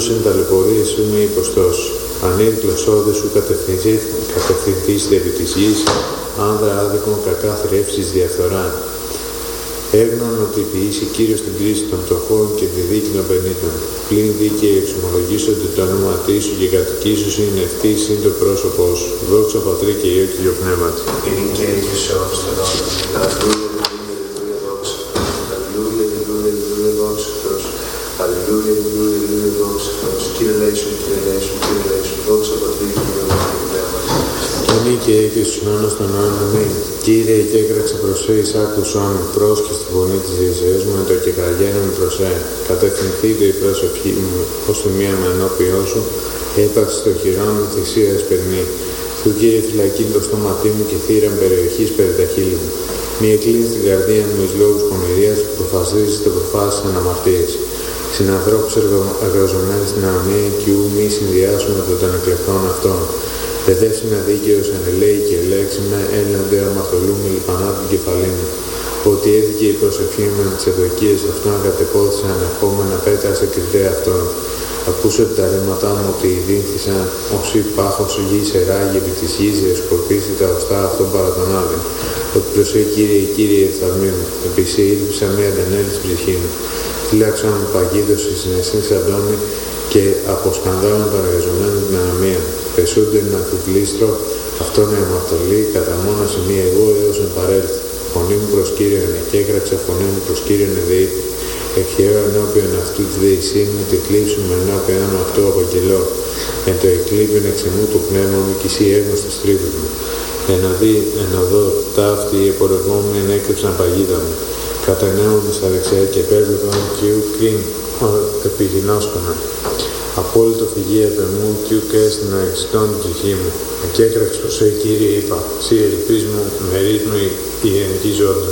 Εν ταλαιπωρίες σου μη υποστός. Ανήρκλος όδες σου κατευθυνθείς επί της γης, άνδρα άδικον κακά θρέψεις διαφθορά. Έγνων ότι ποιήσει Κύριος την κρίση των φτωχών και τη δίκη των πενήτων. Πλην δίκαιοι εξομολογήσονται το όνομα σου και κατοικήσου είναι ευτής είναι το πρόσωπό σου. Δόξα Πατρί και Υιό και Υιό Πνεύματι. Είναι και Άγιος σε όλους των αιώνων. Αλληλούια, δόξα. Αλληλούια, δόξα Θεός. Αλληλούια, δόξα Θεός. Κύριε λέησον, δόξα Πατρί και Υιό και Υιό Πνεύματι. Και νίκη και στους αιώνας των αιώνων αμήν. Κύριε, και έκραξε προσέ εις άκουσόν μου, πρόσχε στη φωνή της Ιησαίας μου, εν το κεκραγένον προσέ. Κατευθυνθείτε η πρόσευχή μου, ως τη μία με ενώπιό σου, έπαξη το χειρόν μου θυσία εσπερμή. Του Κύριε φυλακήν το στόματί μου και θύραν περιοχής περί τα χείλη μου. Μη εκλείνει την καρδία μου εις λόγους πονηρίας που προφασίζεται προφάσεις αναμαρτίες. Συνανθρώπους εργαζομένες στην ανομία και ου μη συνδυάσουμε το των εκλεκτών αυτών. Παιδεύσιμε δίκαιος ενελέει και ελέξιμε, έλνονται αμαρτωλούμε λιπανά την κεφαλή μου. Ότι έδικε η προσευχή μου με τις ευδοκίες αυτών κατεπόθησε ανεχόμενα πέτασε κριτέα αυτών. Ακούσω τα ρέματά μου ότι δίνθησαν όσοι πάχος γης εράγει επί της γης διασκορπίσει τα οστά αυτών παρά τον άλλον. Ότι προσέ Κύριε ευθαρμή μου, επίσης ήλπισα μία αντενέλης ψυχή μου. Φύλαξα μου παγίδωση συναισθήνης αντώνη και από σκανδάλων των εργαζομένων την ανομία. Πεσούνται να κουκλίστρο, αυτόν η αμαρτωλή, κατά μόνος ημί εγώ έως εν παρέλθει. Φωνή μου προς Κύριον εκέκραξε, φωνή μου προς Κύριον εδεήθη. Εκχαιρώ ενώπιον αυτού τη δεησή μου, τη κλείψου με ενώπιον αυτού απαγγελώ. Εν το εκλείπιν εξ εμού του πνεύμα μου, κι εσύ έγνωστο στρίβη μου. Εν οδό ταύτη οι επορευμόμενοι ενέκρυψαν παγίδα μου. Κατενέομαι στα δεξιά και επέβλεπαν κι ου κρίν επιγεινώσκομαι. Απόλυτο φυγή επ' εμού κι ουκ έστεινα εξητών την ψυχή μου. Εκέκραξε προς Κύριε είπα, σύ ελπίς μου, μερίς μου η γενική ζώντα.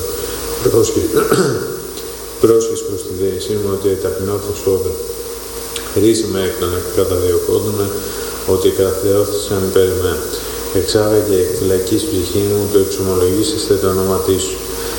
Πρόσχες προς τη δεησή μου ότι ταπεινώθω σώδα. Ρίσε με εκ των καταδιωκόντων ότι καταθεώθησαν υπέρ με. Εξάγαγε εκ φυλακής ψυχή μου το εξομολογήσεστε το όνοματί σου.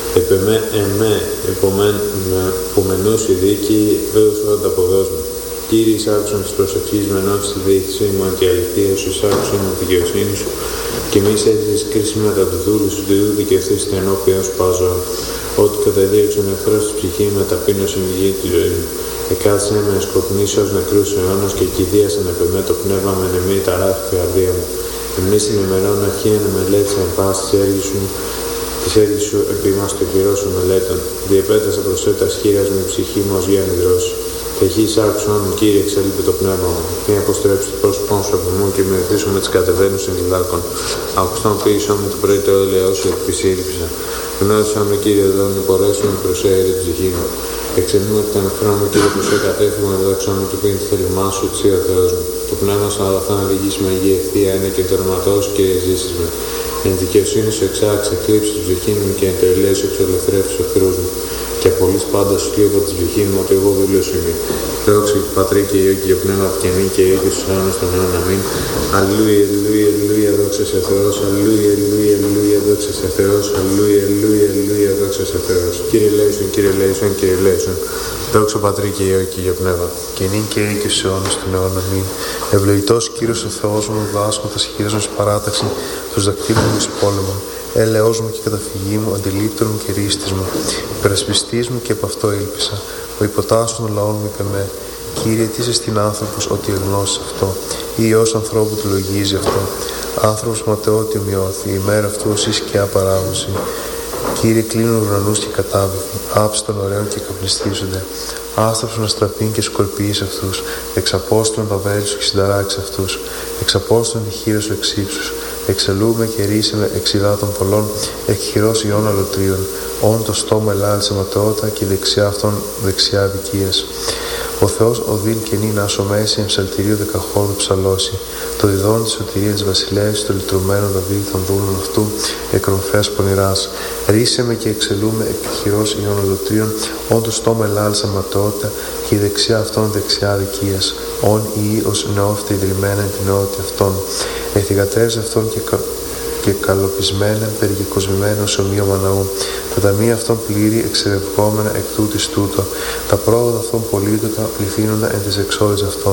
Επομέν που μενούς η δίκη έως ο ανταποδός μου. Κύριε, εισάκουσον της προσευχής με ενώπιση τη διοίκησή μου και αληθεία σου, εισάκουσον με τη δικαιοσύνη σου και μη σε έδειξες κρίση μετά του δούλου σου, διού δικαιωθείς την ενώπιον σου παζών. Ότι καταδίωξον εχθρός της ψυχή με ταπείνωση η γη τη ζωή μου. Εκάθισε με σκοτεινής ως νεκρούς αιώνας και κηδίασαν επ' εμέ το πνεύμα με νεμή ταράχτη καρδία μου. Εμείς την ημερών αρχή μελέτησα εν πάση της έργης μου, της έργης σου επί μας το χειρό σου μελέτων. Διεπέτασα προσέ τα σχήρας μου η ψυχή μου ως γέννη δρόση. Τεχείς άκουσον μου, Κύριε, εξέλιπε το πνεύμα μου. Μη αποστρέψει το πρόσωπό σου από μου και με ευθύσω με τις κατεβαίνουσες λιδάκων. Ακουστόν ποιήσον μου το πρωί το έλεος σου επισήλυψα. Γνώρισα με, Κύριε, εδώ να πορέσω με προσέαιρε τη ψυχή μου. Εξελίμω εκ των εχθρών μου, Κύριε, προσέ κατέφυγμα με δόξα μου του πίνει τη θέλημά σου, τη ο Θεός μου. Το πνεύμα σου αγαθά να διηγήσει με υγεία ευθεία είναι και τερματός και ζήσεις με. Εν δικαιοσύνη σου εξάξε, εκλείψει τη ψυχή μου και εν το ελέη σου εξελευθρεύσει ο εχθρούς μου. Και απολύς πάντα σου κλείω τη ψυχή μου ότι εγώ δούλος είμαι. Δόξα και Πατρί και Υιό και Πνεύμα και νυν και Υιό και στους αιώνας των αιώνων αμήν. Αλληλούια, αλληλούια, αλληλούια, δόξα σε Θεός. Αλληλούια, αλληλούια, αλληλούια, δόξα σε Θεός. Αλληλούια, αλληλούια, αλληλούια, δόξα σε Θεός. Κύριε λέησον, Κύριε λέησον, Κύριε λέησον. Δόξα Πατρί και Υιό και Υιό Πνεύμα. Και νυν και Υιό και στους αιώνας των αιώνων αμήν. Ευλογητός Κύριος ο Θεός μου, δάσκοντας χείρας μας παράταξη, τους δακτύλων μου εις πόλεμον. Έλεος μου και καταφυγή μου, αντιλήπτων μου και ρίστης μου, υπερασπιστής μου και από αυτό ήλπισα. Ο υποτάσσον των λαών μου είπε με, Κύριε, τι είσαι στην άνθρωπος ότι εγνώσεις αυτό, ή ως ανθρώπου του λογίζει αυτό. Άνθρωπος ματαιώτη ομοιώθη, η μέρα αυτού ως η σκιά παράδοση. Κύριε, κλείνουν ουρανούς και κατάβηθοι, άψη των ωραίων και καπνιστίζονται. Άστραψον αστραπήν και σκορπιείς αυτούς, εξαπόστρων βαβέλη σου και συνταράξει αυτούς, εξαπόστρων τη χείρα σου εξύψους. Εξελούμε και ρίσεμε εξιδάτων πολλών, εκχειρός ιών αλωτρίων. Όν το στόμα ελάλησε ματαιότητα και δεξιά αυτών δεξιά αδικίας. Ο Θεός οδύν και νυν άσο μέση εν ψαλτηρίου δεκαχώρου ψαλώσει. Το διδόν της σωτηρία της βασιλέας, το λυτρωμένο Δαβίδ των δούλων αυτού, εκρομφέας πονηράς. Ρίσεμε και εξελούμε εκχειρός ιών αλωτρίων, όν το στόμα ελάλησε ματαιότητα και η δεξιά αυτών δεξιά αδικίας. Όν η ως νεόφυτα ιδρυμένα εν την νεότητα αυτών. Εθιγατρές αυτών και καλοπισμένα, περικοσμημένα ως ομοίωμα ναού. Τα ταμεία αυτών πλήρη, εξερευγόμενα εκ τούτης τούτο. Τα πρόοδα αυτών πολύτοτα πληθύνοντα εν τις εξόδες αυτών.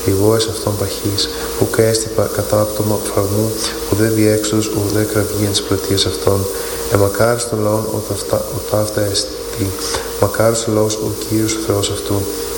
εγώ εις αυτόν παχής, ουκ έστι κατάπτωμα φραγμού, ουδέ διέξοδος, ουδέ κραυγή εν της πλατείας αυτών. Μακάρις των λαών οτά αυτά εστί, μακάρις ο λαός ο Κύριος ο Θεός αυτού.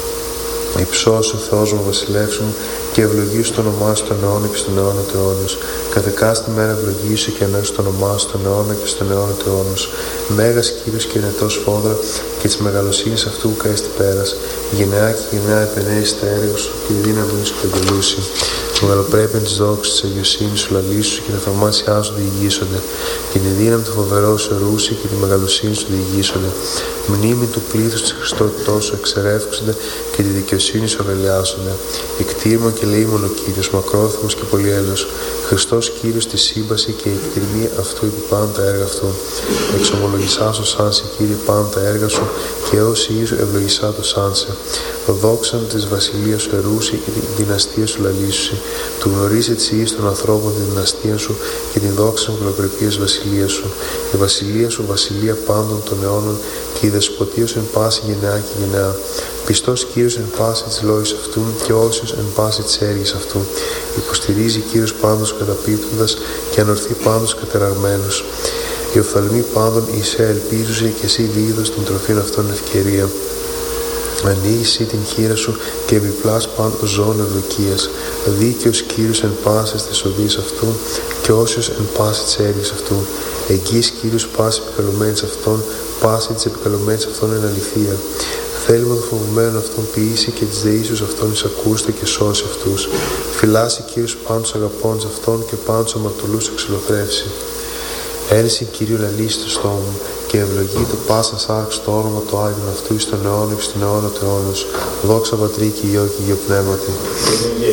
Υψώσου ο Θεός μου βασιλεύσου μου και ευλογήσου το όνομά σου τον αιώνα και στον αιώνα του αιώνος. Καθεκάστη μέρα ευλογήσου και ανέσου το όνομά σου τον αιώνα και στον αιώνα του αιώνος. Μέγας Κύριος και ενετός φόδρα και της μεγαλοσύνης αυτού που καίστη πέρας. Γενεά και γενεά επενέει τα έργα σου και τη δύναμη σου κατελούσει. Μεγαλοπρέπεια της δόξης της αγιοσύνης σου λαλήσου και τα θαυμάσια σου διηγήσονται. Και τη δύναμη του φοβερού σου ρούσει και τη μεγαλοσύνη σου διηγήσονται. Μνήμη του πλήθους της Χριστότητός σου εξερεύξονται και τη δικαιοσύνη σου αγαλιάσονται. Εκτήρμο και λαίμον ο Κύριος, μακρόθυμος και πολυέλεος. Χριστός Κύριος τη σύμπαση και η εκτιμή αυτού επί πάνω τα έργα αυτού. Εξομολογησάσου σάνσε Κύριε πάνω τα έργα σου και έως Ιησού ευλογησά το σάνσε. Το δόξαν της βασιλείας σου ερούσει και την δυναστεία σου λαλήσουση. Του γνωρίζει της Ιης των ανθρώπων τη δυναστεία σου και την δόξα με προπρεπίας βασιλεία σου. Η βασιλεία σου βασιλεία πάντων των αιώνων και η δεσποτεία σου εν πάση γενεά και γενεά. Πιστός Κύριος εν πάση της λόγης αυτού και όσιος εν πάση της έργης αυτού. Υποστηρίζει Κύριος πάντως καταπίπτοντας και ανορθεί πάντως κατεραγμένους. Οι οφθαλμοί πάντων εισέ ελπίζουσε και εσύ δίδος την τροφήν αυτών ευκαιρία. Ανοίγει την χείρα σου και επιπλάς πάντως ζώων ευδοκίας. Δίκαιος Κύριος εν πάσης της οδής αυτού και όσιος εν πάση της έργης αυτού. Εγγύης Κύριος πάση επικαλωμένης αυτών, πάση της επικαλωμένης αυτών εν αληθεία. Θέλημα των φοβουμένων αυτών ποιήσει και της δεήσεως αυτών εισακούστε και σώσει αυτούς. Φυλάσει Κύριος πάνω τους αγαπώντες αυτών και πάνω τους αμαρτωλούς εξελοθρεύσει. Έλυση Κυρίου λαλήσει το στόμα μου και ευλογεί το πάσα σάρξ το όνομα του Άγιον αυτού εις τον αιώνα και στον αιώνα του αιώνος. Δόξα Πατρί και Υιό και Υιό Πνεύματι.